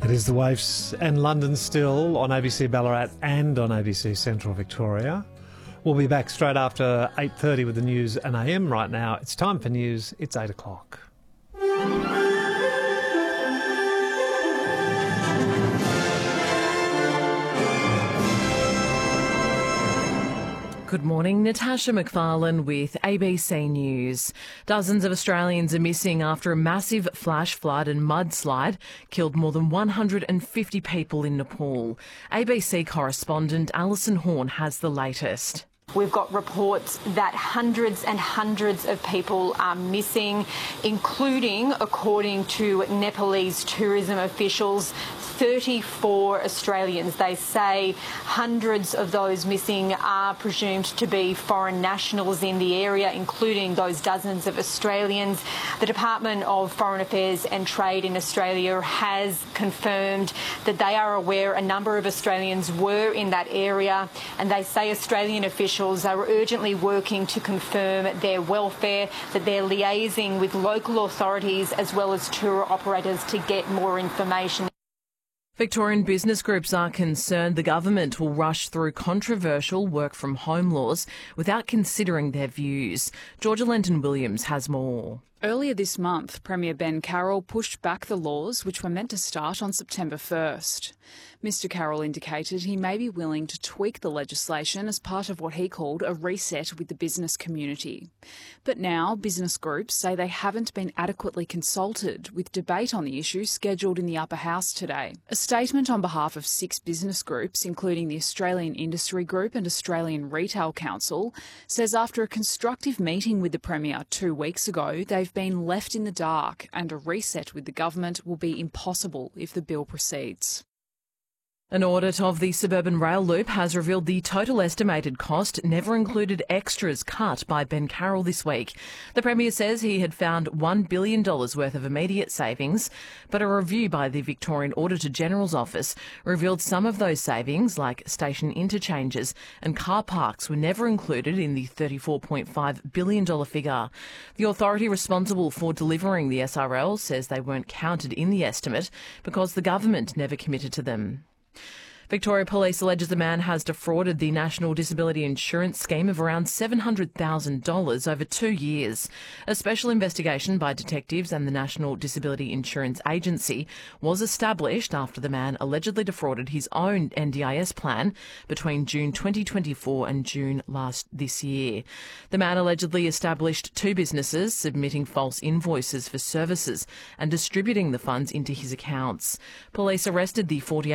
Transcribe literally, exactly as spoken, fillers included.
It is The Waves and London Still on A B C Ballarat and on A B C Central Victoria. We'll be back straight after eight thirty with the news and A M. Right now, it's time for news. It's eight o'clock. Good morning, Natasha McFarlane with A B C News. Dozens of Australians are missing after a massive flash flood and mudslide killed more than one hundred fifty people in Nepal. A B C correspondent Alison Horn has the latest. We've got reports that hundreds and hundreds of people are missing, including, according to Nepalese tourism officials, thirty-four Australians. They say hundreds of those missing are presumed to be foreign nationals in the area, including those dozens of Australians. The Department of Foreign Affairs and Trade in Australia has confirmed that they are aware a number of Australians were in that area, and they say Australian officials are urgently working to confirm their welfare, that they're liaising with local authorities as well as tour operators to get more information. Victorian business groups are concerned the government will rush through controversial work-from-home laws without considering their views. Georgia Lenton-Williams has more. Earlier this month, Premier Ben Carroll pushed back the laws, which were meant to start on September first. Mr Carroll indicated he may be willing to tweak the legislation as part of what he called a reset with the business community. But now business groups say they haven't been adequately consulted, with debate on the issue scheduled in the upper house today. A statement on behalf of six business groups, including the Australian Industry Group and Australian Retail Council, says after a constructive meeting with the Premier two weeks ago, they've been left in the dark and a reset with the government will be impossible if the bill proceeds. An audit of the suburban rail loop has revealed the total estimated cost never included extras cut by Ben Carroll this week. The Premier says he had found one billion dollars worth of immediate savings, but a review by the Victorian Auditor-General's Office revealed some of those savings, like station interchanges and car parks, were never included in the thirty-four point five billion dollars figure. The authority responsible for delivering the S R L says they weren't counted in the estimate because the government never committed to them. Victoria Police alleges the man has defrauded the National Disability Insurance Scheme of around seven hundred thousand dollars over two years. A special investigation by detectives and the National Disability Insurance Agency was established after the man allegedly defrauded his own N D I S plan between June twenty twenty-four and June last this year. The man allegedly established two businesses, submitting false invoices for services and distributing the funds into his accounts. Police arrested the forty-eight